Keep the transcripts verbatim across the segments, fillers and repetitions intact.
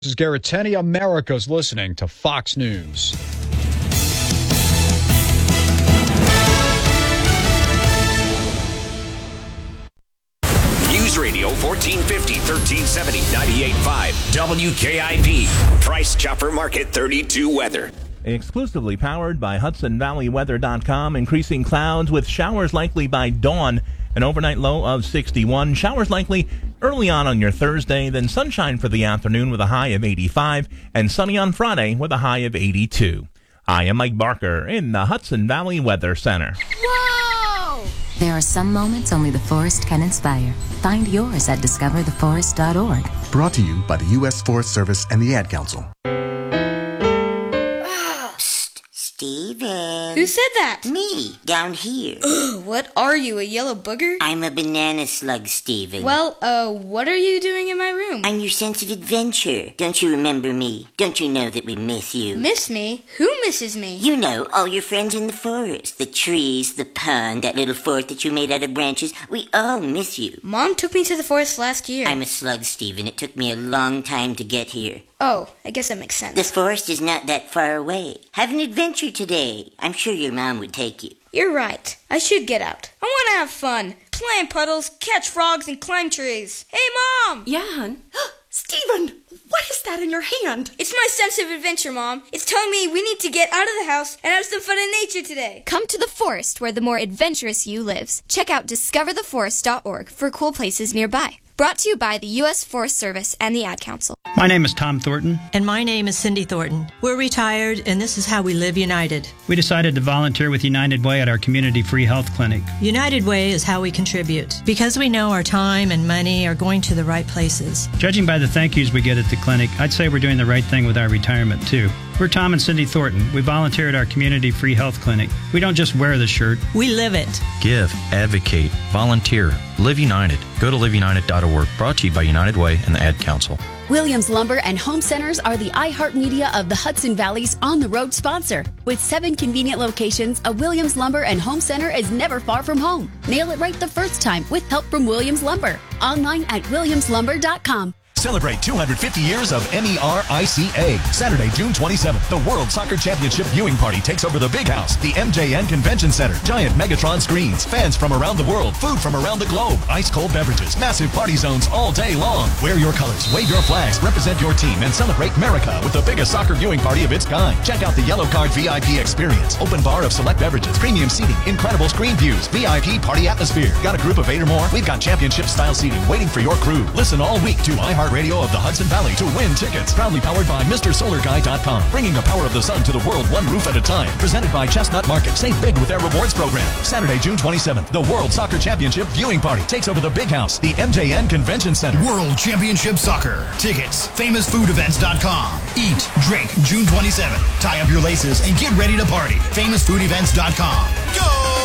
This is Garrett Tenney. America's listening to Fox News. News Radio fourteen fifty, thirteen seventy, ninety-eight point five W K I P. Price Chopper Market thirty-two weather. Exclusively powered by Hudson Valley Weather dot com. Increasing clouds with showers likely by dawn. An overnight low of sixty-one. Showers likely early on on your Thursday, then sunshine for the afternoon with a high of eighty-five, and sunny on Friday with a high of eighty-two. I am Mike Barker in the Hudson Valley Weather Center. Whoa! There are some moments only the forest can inspire. Find yours at discover the forest dot org. Brought to you by the U S Forest Service and the Ad Council. Steven. Who said that? Me, down here. Ugh, what are you, a yellow booger? I'm a banana slug, Steven. Well, uh, what are you doing in my room? I'm your sense of adventure. Don't you remember me? Don't you know that we miss you? Miss me? Who misses me? You know, all your friends in the forest. The trees, the pond, that little fort that you made out of branches. We all miss you. Mom took me to the forest last year. I'm a slug, Steven. It took me a long time to get here. Oh, I guess that makes sense. The forest is not that far away. Have an adventure today. I'm sure your mom would take you. You're right. I should get out. I want to have fun. Play in puddles, catch frogs, and climb trees. Hey, Mom! Yeah, hon? Steven, what is that in your hand? It's my sense of adventure, Mom. It's telling me we need to get out of the house and have some fun in nature today. Come to the forest where the more adventurous you lives. Check out discover the forest dot org for cool places nearby. Brought to you by the U S Forest Service and the Ad Council. My name is Tom Thornton. And my name is Cindy Thornton. We're retired, and this is how we live united. We decided to volunteer with United Way at our community free health clinic. United Way is how we contribute, because we know our time and money are going to the right places. Judging by the thank yous we get at the clinic, I'd say we're doing the right thing with our retirement, too. We're Tom and Cindy Thornton. We volunteer at our community free health clinic. We don't just wear the shirt. We live it. Give, advocate, volunteer, live united. Go to live united dot org. Brought to you by United Way and the Ad Council. Williams Lumber and Home Centers are the iHeartMedia of the Hudson Valley's on-the-road sponsor. With seven convenient locations, a Williams Lumber and Home Center is never far from home. Nail it right the first time with help from Williams Lumber. Online at williams lumber dot com. Celebrate two hundred fifty years of M E R I C A. Saturday, June twenty-seventh, the World Soccer Championship viewing party takes over the Big House, the M J N Convention Center. Giant Megatron screens, fans from around the world, food from around the globe, ice-cold beverages, massive party zones all day long. Wear your colors, wave your flags, represent your team, and celebrate America with the biggest soccer viewing party of its kind. Check out the Yellow Card V I P experience. Open bar of select beverages, premium seating, incredible screen views, V I P party atmosphere. Got a group of eight or more? We've got championship-style seating waiting for your crew. Listen all week to iHeartRadio of the Hudson Valley to win tickets. Proudly powered by Mister Solar Guy dot com. Bringing the power of the sun to the world one roof at a time. Presented by Chestnut Market. Save big with their rewards program. Saturday, June twenty-seventh, the World Soccer Championship viewing party takes over the Big House, the M J N Convention Center. World Championship Soccer. Tickets, famous food events dot com. Eat, drink, June twenty-seventh. Tie up your laces and get ready to party. famous food events dot com. Go!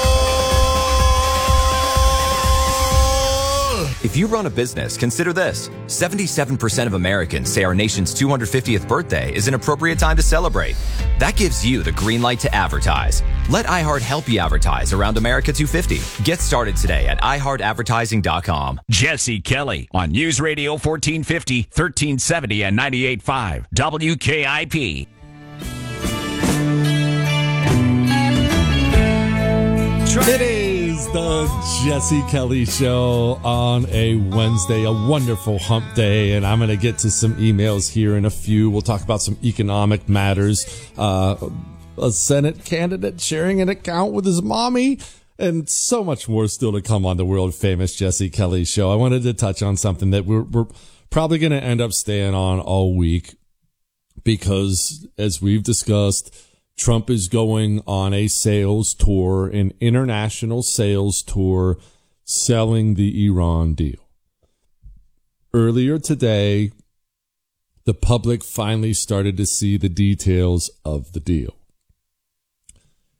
If you run a business, consider this. seventy-seven percent of Americans say our nation's two hundred fiftieth birthday is an appropriate time to celebrate. That gives you the green light to advertise. Let iHeart help you advertise around America two fifty. Get started today at i heart advertising dot com. Jesse Kelly on News Radio fourteen fifty, thirteen seventy, and ninety-eight point five W K I P. It is the Jesse Kelly Show on a Wednesday, a wonderful hump day, and I'm going to get to some emails here in a few. We'll talk about some economic matters, uh, a Senate candidate sharing an account with his mommy, and so much more still to come on the world-famous Jesse Kelly Show. I wanted to touch on something that we're, we're probably going to end up staying on all week because, as we've discussed, Trump is going on a sales tour, an international sales tour, selling the Iran deal. Earlier today, the public finally started to see the details of the deal.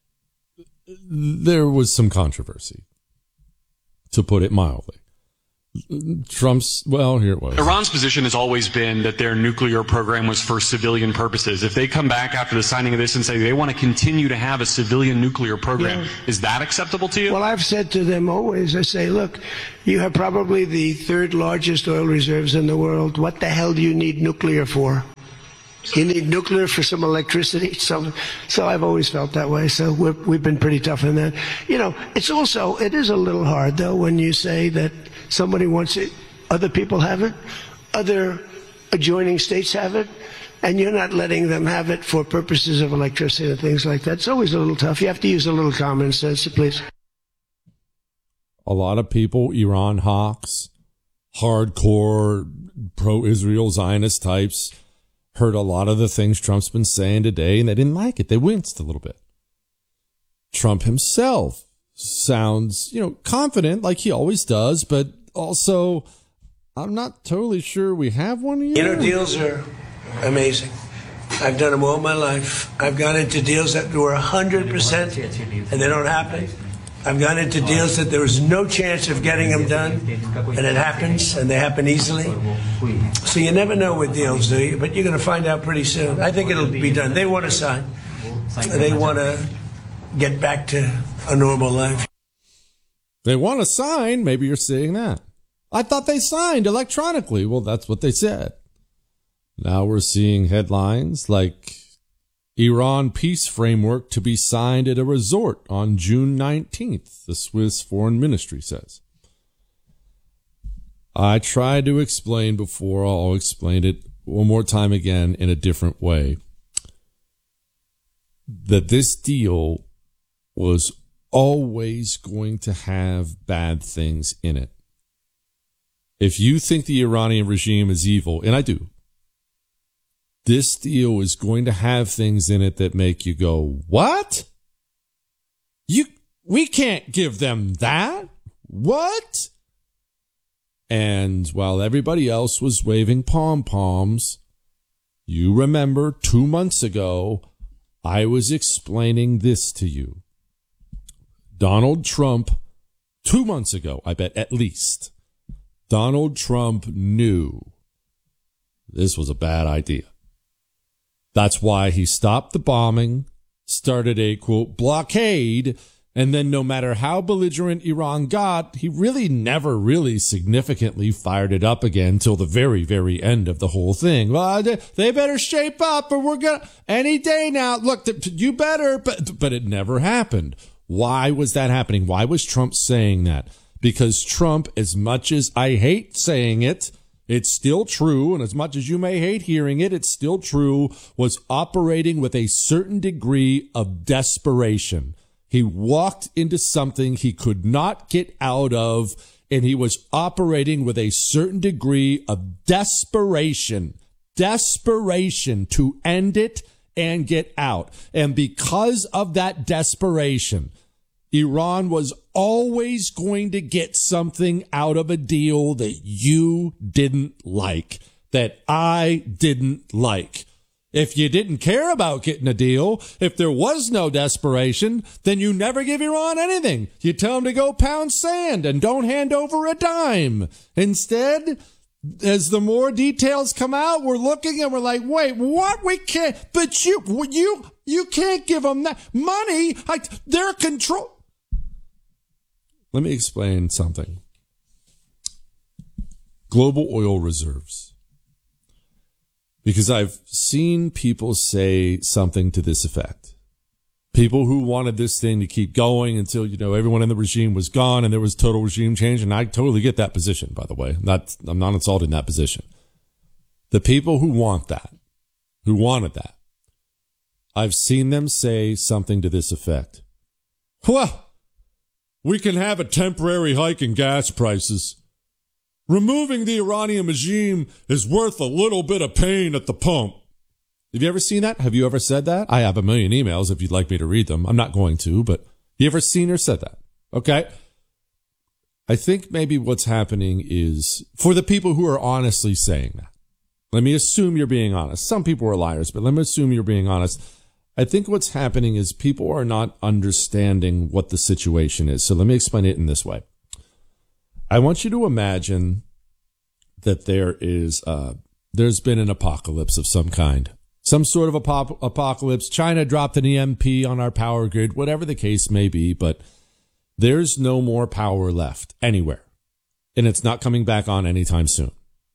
There was some controversy, to put it mildly. Trump's, well, here it was. Iran's position has always been that their nuclear program was for civilian purposes. If they come back after the signing of this and say they want to continue to have a civilian nuclear program, yeah. is that acceptable to you? Well, I've said to them always, I say, look, you have probably the third largest oil reserves in the world. What the hell do you need nuclear for? You need nuclear for some electricity. So, so I've always felt that way. So we're, we've been pretty tough on that. You know, it's also, it is a little hard, though, when you say that somebody wants it, other people have it, other adjoining states have it, and you're not letting them have it for purposes of electricity and things like that. It's always a little tough. You have to use a little common sense, please. A lot of people, Iran hawks, hardcore pro-Israel Zionist types, heard a lot of the things Trump's been saying today, and they didn't like it. They winced a little bit. Trump himself sounds, you know, confident like he always does, but also I'm not totally sure we have one yet. You know, deals are amazing. I've done them all my life. I've gone into deals that were one hundred percent and they don't happen. I've gone into deals that there was no chance of getting them done, and it happens, and they happen easily. So you never know with deals, do you? But you're going to find out pretty soon. I think it'll be done. They want to sign. They want to get back to a normal life. They want to sign. Maybe you're saying that. I thought they signed electronically. Well, that's what they said. Now we're seeing headlines like Iran peace framework to be signed at a resort on June nineteenth, the Swiss Foreign Ministry says. I tried to explain before. I'll explain it one more time again in a different way. That this deal was always going to have bad things in it. If you think the Iranian regime is evil, and I do, this deal is going to have things in it that make you go, what? You, we can't give them that? What? And while everybody else was waving pom-poms, you remember two months ago, I was explaining this to you. Donald Trump, two months ago, I bet at least, Donald Trump knew this was a bad idea. That's why he stopped the bombing, started a, quote, blockade, and then no matter how belligerent Iran got, he really never really significantly fired it up again till the very, very end of the whole thing. Well, they better shape up or we're going to, any day now, look, you better, but, but it never happened. Why was that happening? Why was Trump saying that? Because Trump, as much as I hate saying it, it's still true, and as much as you may hate hearing it, it's still true, was operating with a certain degree of desperation. He walked into something he could not get out of, and he was operating with a certain degree of desperation. Desperation to end it and get out. And because of that desperation, Iran was always going to get something out of a deal that you didn't like, that I didn't like. If you didn't care about getting a deal, if there was no desperation, then you never give Iran anything. You tell them to go pound sand and don't hand over a dime. Instead, as the more details come out, we're looking and we're like, wait, what? We can't, but you, you, you can't give them that money. I, they're control. Let me explain something. Global oil reserves. Because I've seen people say something to this effect. People who wanted this thing to keep going until, you know, everyone in the regime was gone and there was total regime change. And I totally get that position, by the way. I'm not, I'm not insulting that position. The people who want that, who wanted that, I've seen them say something to this effect. Well, we can have a temporary hike in gas prices. Removing the Iranian regime is worth a little bit of pain at the pump. Have you ever seen that? Have you ever said that? I have a million emails if you'd like me to read them. I'm not going to, but you ever seen or said that? Okay. I think maybe what's happening is, for the people who are honestly saying that, let me assume you're being honest. Some people are liars, but let me assume you're being honest. I think what's happening is people are not understanding what the situation is. So let me explain it in this way. I want you to imagine that there is, uh, there's been an apocalypse of some kind, some sort of apop- apocalypse. China dropped an E M P on our power grid, whatever the case may be, but there's no more power left anywhere, and it's not coming back on anytime soon.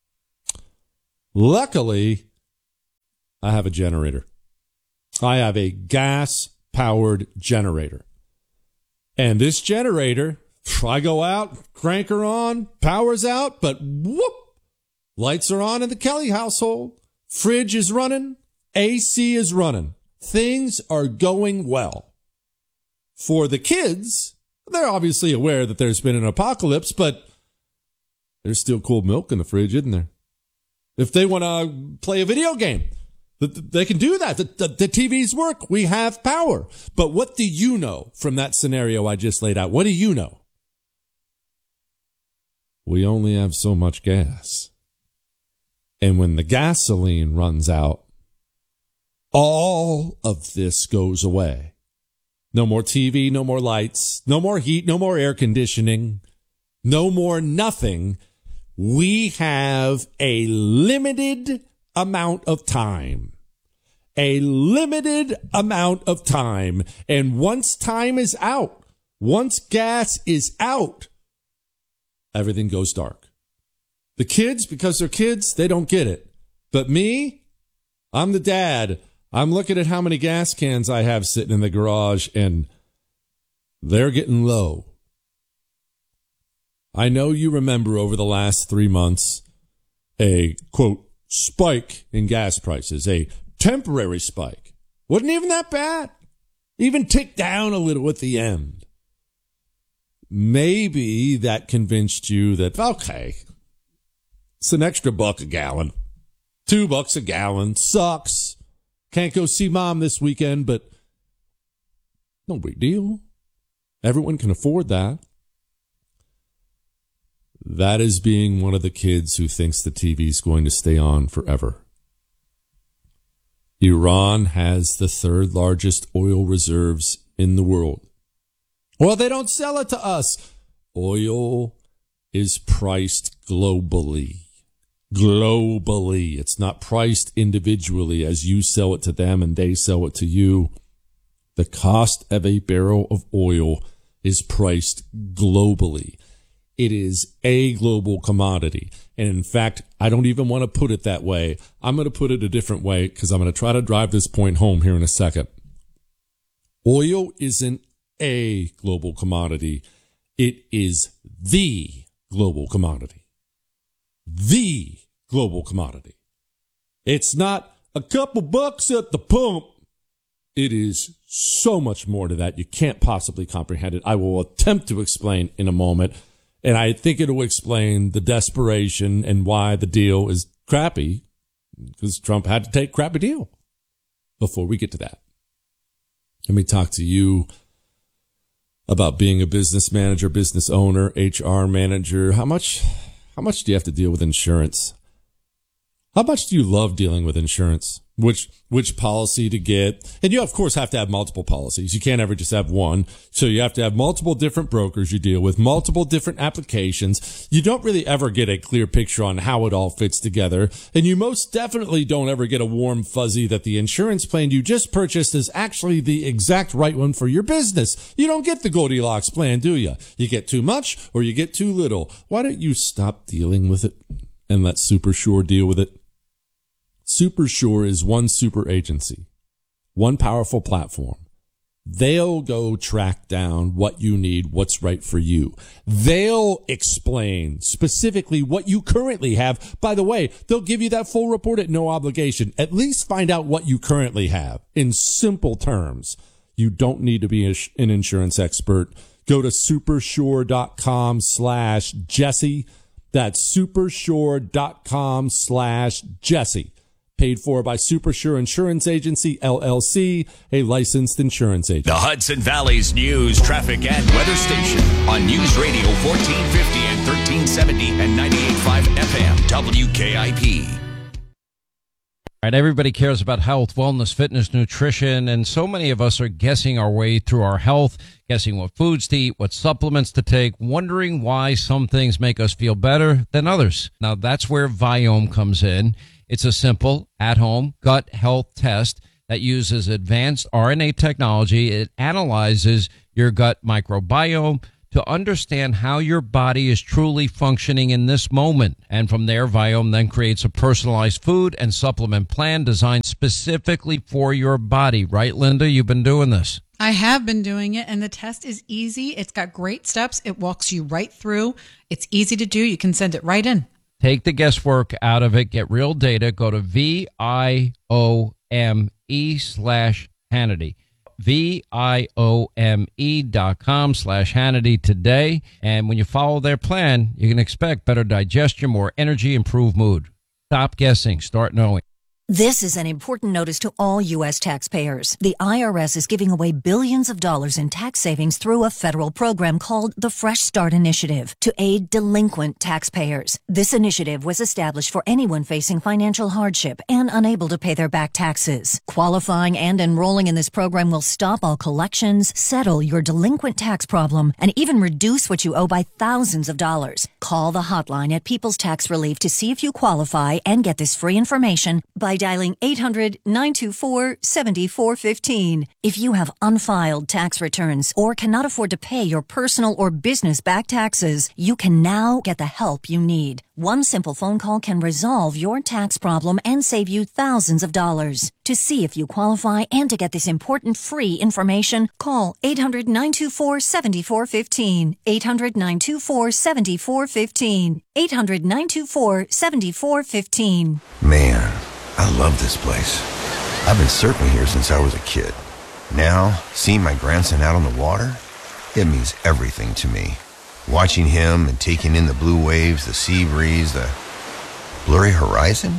Luckily, I have a generator. I have a gas-powered generator. And this generator, I go out, crank her on, power's out, but whoop, lights are on in the Kelly household. Fridge is running. A C is running. Things are going well. For the kids, they're obviously aware that there's been an apocalypse, but there's still cold milk in the fridge, isn't there? If they want to play a video game, they can do that. The, the, the T Vs work. We have power. But what do you know from that scenario I just laid out? What do you know? We only have so much gas. And when the gasoline runs out, all of this goes away. No more T V, no more lights, no more heat, no more air conditioning, no more nothing. We have a limited amount of time. A limited amount of time. And once time is out, once gas is out, everything goes dark. The kids, because they're kids, they don't get it. But me, I'm the dad. I'm looking at how many gas cans I have sitting in the garage, and they're getting low. I know you remember over the last three months a, quote, spike in gas prices, a temporary spike. Wasn't even that bad. Even ticked down a little at the end. Maybe that convinced you that, okay, it's an extra buck a gallon. Two bucks a gallon. Sucks. Can't go see mom this weekend, but no big deal. Everyone can afford that. That is being one of the kids who thinks the T V is going to stay on forever. Iran has the third largest oil reserves in the world. Well, they don't sell it to us. Oil is priced globally. Globally. It's not priced individually as you sell it to them and they sell it to you. The cost of a barrel of oil is priced globally. It is a global commodity. And in fact, I don't even want to put it that way. I'm going to put it a different way because I'm going to try to drive this point home here in a second. Oil isn't a global commodity. It is the global commodity. The global commodity. It's not a couple bucks at the pump. It is so much more to that. You can't possibly comprehend it. I will attempt to explain in a moment. And I think it will explain the desperation and why the deal is crappy, because Trump had to take a crappy deal. Before we get to that, let me talk to you about being a business manager, business owner, H R manager. How much, how much do you have to deal with insurance? How much do you love dealing with insurance? Which, which policy to get? And you, of course, have to have multiple policies. You can't ever just have one. So you have to have multiple different brokers you deal with, multiple different applications. You don't really ever get a clear picture on how it all fits together. And you most definitely don't ever get a warm fuzzy that the insurance plan you just purchased is actually the exact right one for your business. You don't get the Goldilocks plan, do you? You get too much or you get too little. Why don't you stop dealing with it and let SuperSure deal with it? SuperSure is one super agency, one powerful platform. They'll go track down what you need, what's right for you. They'll explain specifically what you currently have. By the way, they'll give you that full report at no obligation. At least find out what you currently have in simple terms. You don't need to be an insurance expert. Go to supersure.com slash Jesse. That's supersure.com slash Jesse. Paid for by SuperSure Insurance Agency, L L C, a licensed insurance agent. The Hudson Valley's news, traffic, and weather station on News Radio fourteen fifty and thirteen seventy and ninety-eight point five F M, W K I P. Right, everybody cares about health, wellness, fitness, nutrition, and so many of us are guessing our way through our health, guessing what foods to eat, what supplements to take, wondering why some things make us feel better than others. Now, that's where Viome comes in. It's a simple, at-home gut health test that uses advanced R N A technology. It analyzes your gut microbiome to understand how your body is truly functioning in this moment. And from there, Viome then creates a personalized food and supplement plan designed specifically for your body. Right, Linda? You've been doing this. I have been doing it, and the test is easy. It's got great steps. It walks you right through. It's easy to do. You can send it right in. Take the guesswork out of it. Get real data. Go to V I O M E slash Hannity. V-I-O-M-E dot com slash Hannity today. And when you follow their plan, you can expect better digestion, more energy, improved mood. Stop guessing. Start knowing. This is an important notice to all U S taxpayers. The I R S is giving away billions of dollars in tax savings through a federal program called the Fresh Start Initiative to aid delinquent taxpayers. This initiative was established for anyone facing financial hardship and unable to pay their back taxes. Qualifying and enrolling in this program will stop all collections, settle your delinquent tax problem, and even reduce what you owe by thousands of dollars. Call the hotline at People's Tax Relief to see if you qualify and get this free information by dialing eight hundred, nine two four, seven four one five. If you have unfiled tax returns or cannot afford to pay your personal or business back taxes, you can now get the help you need. One simple phone call can resolve your tax problem and save you thousands of dollars. To see if you qualify and to get this important free information, call eight hundred, nine two four, seven four one five. eight hundred, nine two four, seven four one five. eight hundred, nine two four, seven four one five. Man, I love this place. I've been surfing here since I was a kid. Now, seeing my grandson out on the water, it means everything to me. Watching him and taking in the blue waves, the sea breeze, the blurry horizon.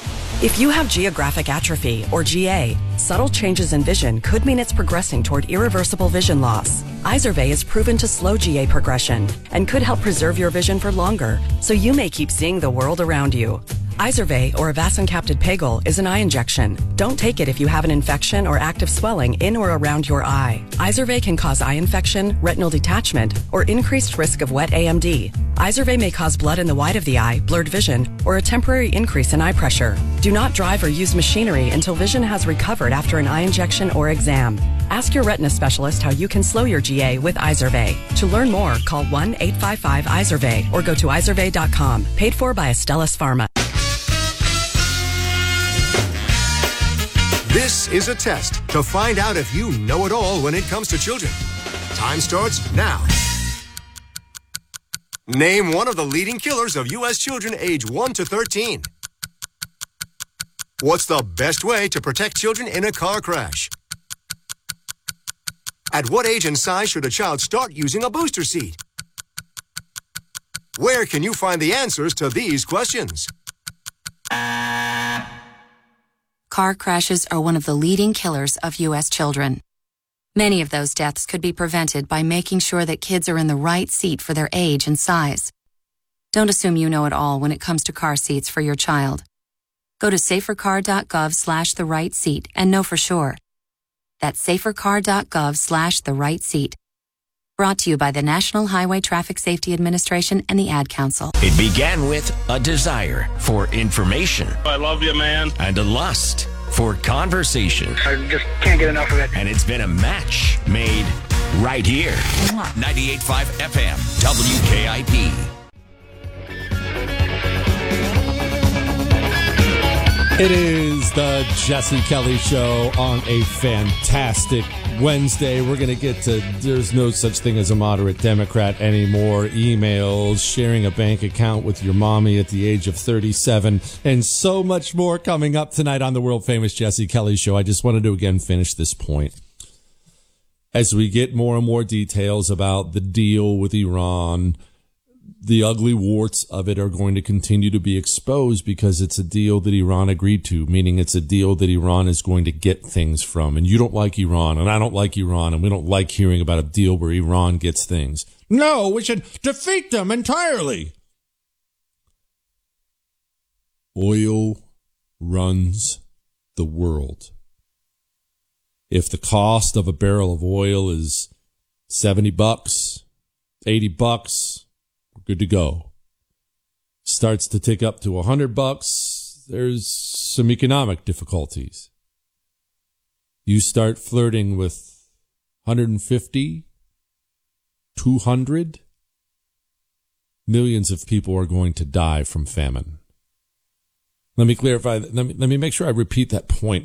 If you have geographic atrophy, or G A, subtle changes in vision could mean it's progressing toward irreversible vision loss. Izervay is proven to slow G A progression and could help preserve your vision for longer, so you may keep seeing the world around you. Izervay, or avacincaptad pegol, is an eye injection. Don't take it if you have an infection or active swelling in or around your eye. Izervay can cause eye infection, retinal detachment, or increased risk of wet A M D. Izervay may cause blood in the white of the eye, blurred vision, or a temporary increase in eye pressure. Do not drive or use machinery until vision has recovered after an eye injection or exam. Ask your retina specialist how you can slow your G A with Izervay. To learn more, call one eight five five Izervay or go to izervay dot com. Paid for by Astellas Pharma. This is a test to find out if you know it all when it comes to children. Time starts now. Name one of the leading killers of U S children age one to thirteen. What's the best way to protect children in a car crash? At what age and size should a child start using a booster seat? Where can you find the answers to these questions? Car crashes are one of the leading killers of U S children. Many of those deaths could be prevented by making sure that kids are in the right seat for their age and size. Don't assume you know it all when it comes to car seats for your child. Go to safercar.gov slash the right seat and know for sure. That's safercar.gov slash the right seat. Brought to you by the National Highway Traffic Safety Administration and the Ad Council. It began with a desire for information. I love you, man. And a lust for conversation. I just can't get enough of it. And it's been a match made right here. ninety-eight point five F M, W K I P. It is the Jesse Kelly Show on a fantastic Wednesday. We're going to get to there's no such thing as a moderate Democrat anymore. Emails, sharing a bank account with your mommy at the age of thirty-seven, and so much more coming up tonight on the world famous Jesse Kelly Show. I just wanted to again finish this point. As we get more and more details about the deal with Iran, the ugly warts of it are going to continue to be exposed because it's a deal that Iran agreed to, meaning it's a deal that Iran is going to get things from. And you don't like Iran, and I don't like Iran, and we don't like hearing about a deal where Iran gets things. No, we should defeat them entirely. Oil runs the world. If the cost of a barrel of oil is seventy bucks, eighty bucks, we're good to go. Starts to tick up to one hundred bucks, there's some economic difficulties. You start flirting with one hundred fifty, two hundred, millions of people are going to die from famine. Let me clarify, let me, let me make sure I repeat that point